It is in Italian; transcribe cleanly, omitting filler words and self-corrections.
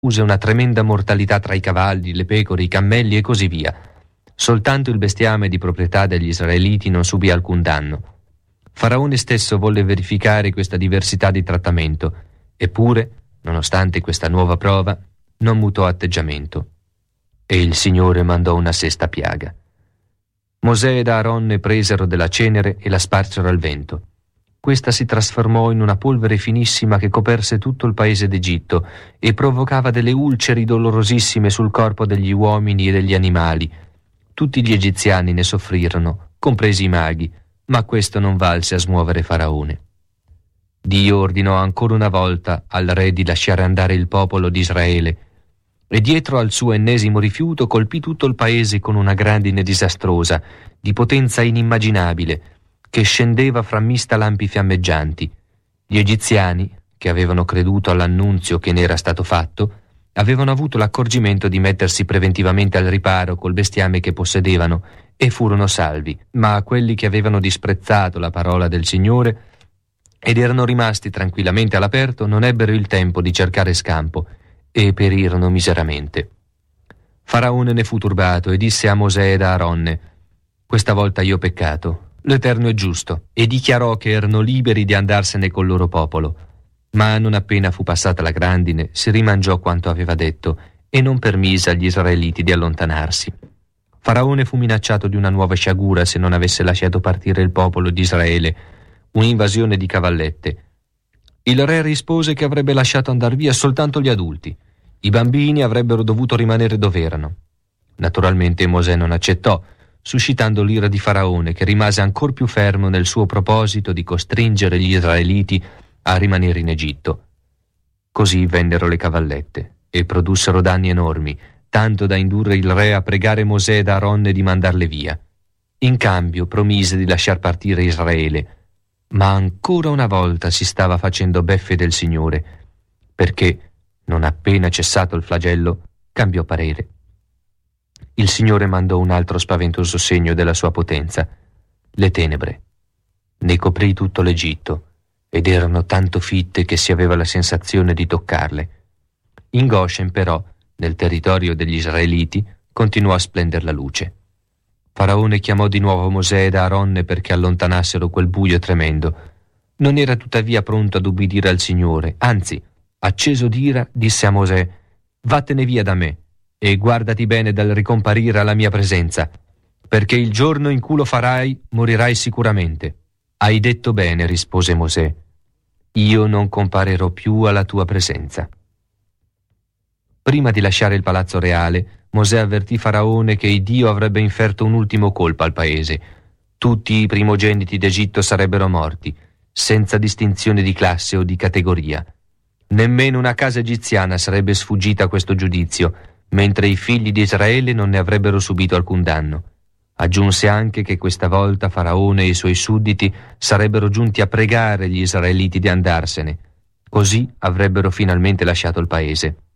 una tremenda mortalità tra i cavalli, le pecore, i cammelli e così via. Soltanto il bestiame di proprietà degli israeliti non subì alcun danno. Faraone stesso volle verificare questa diversità di trattamento, eppure, nonostante questa nuova prova, non mutò atteggiamento. E il Signore mandò una sesta piaga. Mosè ed Aaronne presero della cenere e la sparsero al vento. Questa si trasformò in una polvere finissima che coperse tutto il paese d'Egitto e provocava delle ulceri dolorosissime sul corpo degli uomini e degli animali. Tutti gli egiziani ne soffrirono, compresi i maghi, ma questo non valse a smuovere Faraone. Dio ordinò ancora una volta al re di lasciare andare il popolo di Israele e dietro al suo ennesimo rifiuto colpì tutto il paese con una grandine disastrosa, di potenza inimmaginabile, che scendeva fra mista lampi fiammeggianti. Gli egiziani, che avevano creduto all'annunzio che ne era stato fatto, avevano avuto l'accorgimento di mettersi preventivamente al riparo col bestiame che possedevano e furono salvi, ma quelli che avevano disprezzato la parola del Signore ed erano rimasti tranquillamente all'aperto non ebbero il tempo di cercare scampo e perirono miseramente. Faraone ne fu turbato e disse a Mosè ed a Aaronne: «Questa volta io ho peccato, l'Eterno è giusto», e dichiarò che erano liberi di andarsene col loro popolo. Ma non appena fu passata la grandine, si rimangiò quanto aveva detto e non permise agli israeliti di allontanarsi. Faraone fu minacciato di una nuova sciagura se non avesse lasciato partire il popolo di Israele, un'invasione di cavallette. Il re rispose che avrebbe lasciato andar via soltanto gli adulti. I bambini avrebbero dovuto rimanere dove erano. Naturalmente Mosè non accettò, suscitando l'ira di Faraone, che rimase ancor più fermo nel suo proposito di costringere gli israeliti a rimanere in Egitto. Così vennero le cavallette e produssero danni enormi, tanto da indurre il re a pregare Mosè ed Aaronne di mandarle via. In cambio promise di lasciar partire Israele, ma ancora una volta si stava facendo beffe del Signore, perché, non appena cessato il flagello, cambiò parere. Il Signore mandò un altro spaventoso segno della sua potenza, le tenebre. Ne coprì tutto l'Egitto, ed erano tanto fitte che si aveva la sensazione di toccarle. In Goshen, però, nel territorio degli israeliti, continuò a splendere la luce. Faraone chiamò di nuovo Mosè ed Aaronne perché allontanassero quel buio tremendo. Non era tuttavia pronto ad ubbidire al Signore, anzi, acceso d'ira, disse a Mosè: «Vattene via da me e guardati bene dal ricomparire alla mia presenza, perché il giorno in cui lo farai morirai sicuramente». «Hai detto bene», rispose Mosè, «io non comparirò più alla tua presenza». Prima di lasciare il palazzo reale, Mosè avvertì Faraone che Dio avrebbe inferto un ultimo colpo al paese. Tutti i primogeniti d'Egitto sarebbero morti, senza distinzione di classe o di categoria. Nemmeno una casa egiziana sarebbe sfuggita a questo giudizio, mentre i figli di Israele non ne avrebbero subito alcun danno. Aggiunse anche che questa volta Faraone e i suoi sudditi sarebbero giunti a pregare gli israeliti di andarsene. Così avrebbero finalmente lasciato il paese.